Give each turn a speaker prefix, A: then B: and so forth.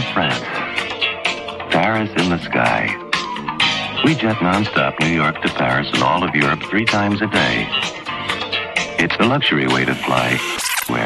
A: of France. Paris in the sky. We jet nonstop New York to Paris and all of Europe 3 times a day. It's the luxury way to fly.